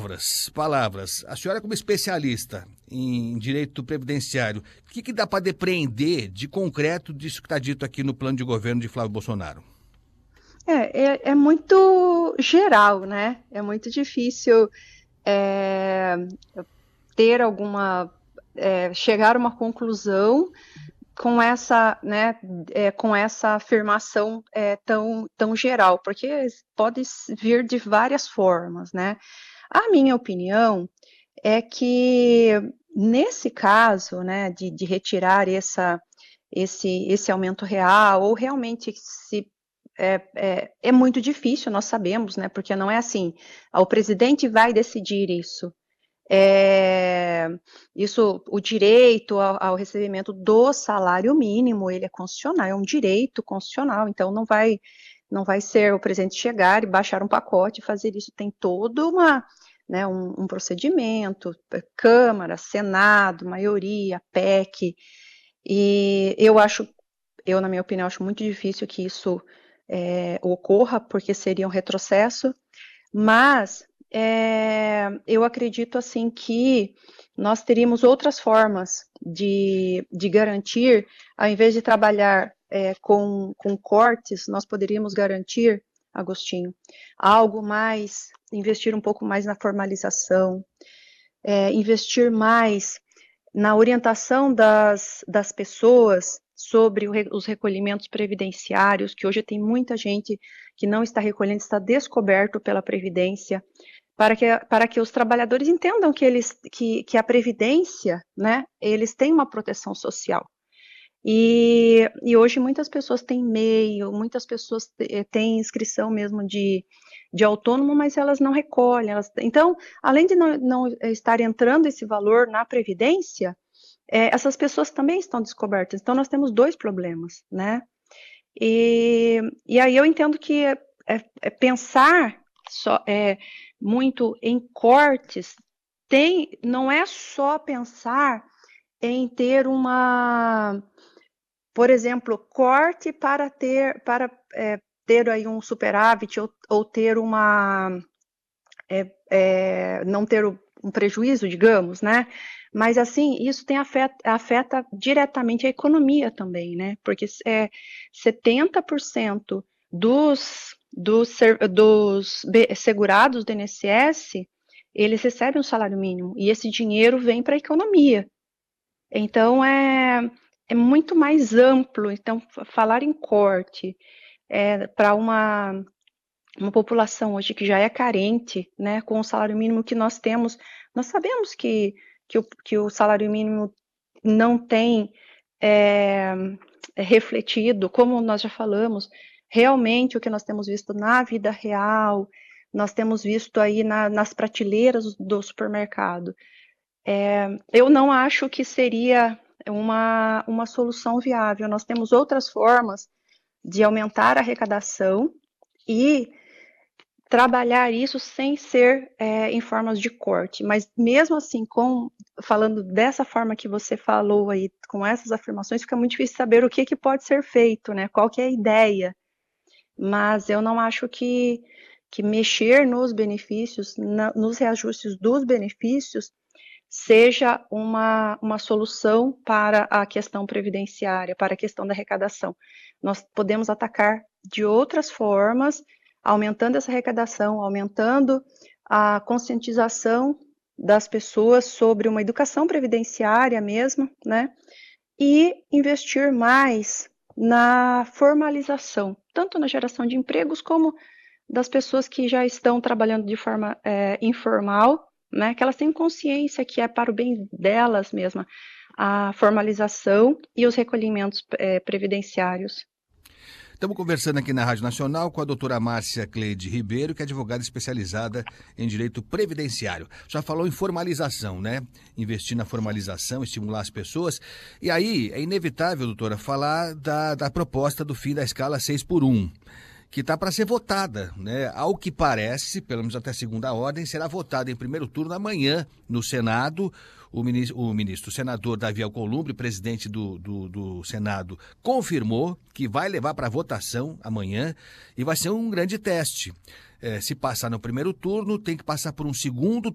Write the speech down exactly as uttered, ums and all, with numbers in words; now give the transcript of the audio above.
palavras, palavras. A senhora como especialista em direito previdenciário, o que, que dá para depreender de concreto disso que está dito aqui no plano de governo de Flávio Bolsonaro? É, é, é muito geral, né? É muito difícil é, ter alguma, é, chegar a uma conclusão com essa, né, é, com essa afirmação é, tão, tão geral, porque pode vir de várias formas, né? A minha opinião é que nesse caso, né, de, de retirar essa, esse, esse aumento real, ou realmente se é, é, é muito difícil, nós sabemos, né, porque não é assim, o presidente vai decidir isso. É, isso, o direito ao, ao recebimento do salário mínimo, ele é constitucional, é um direito constitucional, então não vai, não vai ser o presidente chegar e baixar um pacote e fazer isso, tem todo uma, né, um, um procedimento, Câmara, Senado, maioria, P E C, e eu acho, eu na minha opinião, acho muito difícil que isso é, ocorra, porque seria um retrocesso, mas é, eu acredito assim que nós teríamos outras formas de, de garantir, ao invés de trabalhar é, com, com cortes, nós poderíamos garantir, Agostinho, algo mais, investir um pouco mais na formalização, é, investir mais na orientação das, das pessoas sobre o, os recolhimentos previdenciários, que hoje tem muita gente que não está recolhendo, está descoberto pela Previdência, para que, para que os trabalhadores entendam que, eles, que, que a Previdência, né, eles têm uma proteção social. E, e hoje muitas pessoas têm e-mail, muitas pessoas têm inscrição mesmo de, de autônomo, mas elas não recolhem. Elas, então, além de não, não estar entrando esse valor na Previdência, é, essas pessoas também estão descobertas. Então, nós temos dois problemas, né? E, e aí eu entendo que é, é, é pensar só, é, muito em cortes tem, não é só pensar em ter uma, por exemplo, corte para ter, para, é, ter aí um superávit ou, ou ter uma, é, é, não ter um prejuízo, digamos, né? Mas assim, isso tem afeta, afeta diretamente a economia também, né? Porque é, setenta por cento dos, dos, dos segurados do I N S S, eles recebem um salário mínimo, e esse dinheiro vem para a economia. Então, é, é muito mais amplo. Então, falar em corte é, para uma, uma população hoje que já é carente, né, com o salário mínimo que nós temos, nós sabemos que, que, o, que o salário mínimo não tem é, refletido, como nós já falamos, realmente o que nós temos visto na vida real, nós temos visto aí na, nas prateleiras do supermercado. É, eu não acho que seria uma, uma solução viável. Nós temos outras formas de aumentar a arrecadação e trabalhar isso sem ser é, em formas de corte. Mas mesmo assim, com, falando dessa forma que você falou aí, com essas afirmações, fica muito difícil saber o que, que pode ser feito, né? Qual que é a ideia. Mas eu não acho que, que mexer nos benefícios, na, nos reajustes dos benefícios, seja uma, uma solução para a questão previdenciária, para a questão da arrecadação. Nós podemos atacar de outras formas, aumentando essa arrecadação, aumentando a conscientização das pessoas sobre uma educação previdenciária mesmo, né? E investir mais na formalização, tanto na geração de empregos como das pessoas que já estão trabalhando de forma é, informal, né, que elas tenham consciência que é para o bem delas mesmas a formalização e os recolhimentos é, previdenciários. Estamos conversando aqui na Rádio Nacional com a doutora Márcia Cleide Ribeiro, que é advogada especializada em direito previdenciário. Já falou em formalização, né? Investir na formalização, estimular as pessoas. E aí é inevitável, doutora, falar da, da proposta do fim da escala seis por um. Que está para ser votada, né? Ao que parece, pelo menos até segunda ordem, será votada em primeiro turno amanhã no Senado. O ministro, o, ministro, o senador Davi Alcolumbre, presidente do, do, do Senado, confirmou que vai levar para votação amanhã e vai ser um grande teste. É, se passar no primeiro turno, tem que passar por um segundo